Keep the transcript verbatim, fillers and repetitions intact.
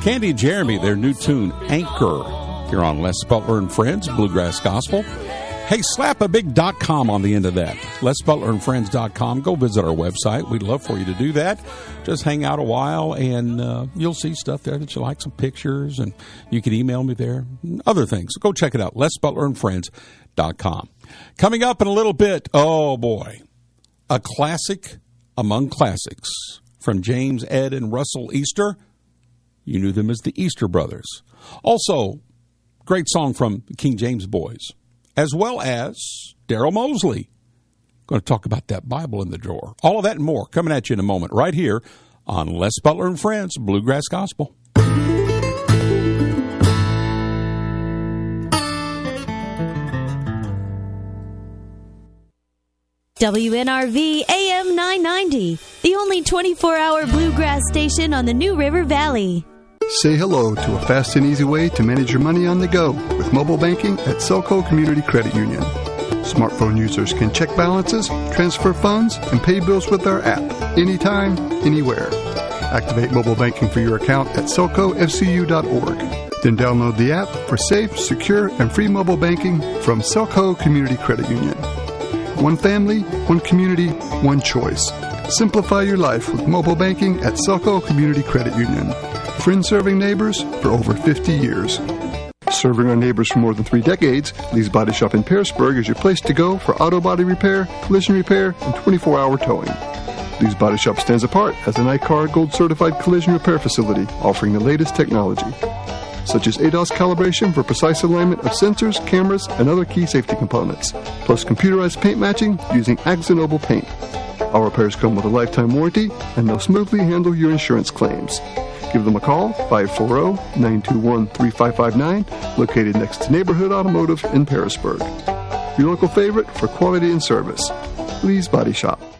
Candy and Jeremy, their new tune, Anchor, here on Les Butler and Friends, Bluegrass Gospel. Hey, slap a big dot com on the end of that. les butler and friends dot com. Go visit our website. We'd love for you to do that. Just hang out a while, and uh, you'll see stuff there that you like, some pictures, and you can email me there, other things. So go check it out, les butler and friends dot com. Coming up in a little bit, oh, boy, a classic among classics from James, Ed, and Russell Easter. You knew them as the Easter Brothers. Also, great song from the King James Boys, as well as Daryl Mosley. Going to talk about that Bible in the drawer. All of that and more coming at you in a moment right here on Les Butler and Friends, Bluegrass Gospel. W N R V A M nine ninety, the only twenty-four hour bluegrass station on the New River Valley. Say hello to a fast and easy way to manage your money on the go with mobile banking at Selco Community Credit Union. Smartphone users can check balances, transfer funds, and pay bills with our app anytime, anywhere. Activate mobile banking for your account at selco f c u dot org. Then download the app for safe, secure, and free mobile banking from Selco Community Credit Union. One family, one community, one choice. Simplify your life with mobile banking at Selco Community Credit Union. Friends serving neighbors for over fifty years. Serving our neighbors for more than three decades, Lee's Body Shop in Pearisburg is your place to go for auto body repair, collision repair, and twenty-four hour towing. Lee's Body Shop stands apart as an I C A R Gold certified collision repair facility offering the latest technology, such as A D A S calibration for precise alignment of sensors, cameras, and other key safety components, plus computerized paint matching using Axanoble paint. Our repairs come with a lifetime warranty, and they'll smoothly handle your insurance claims. Give them a call, five four zero, nine two one, three five five nine, located next to Neighborhood Automotive in Pearisburg. Your local favorite for quality and service, Lee's Body Shop.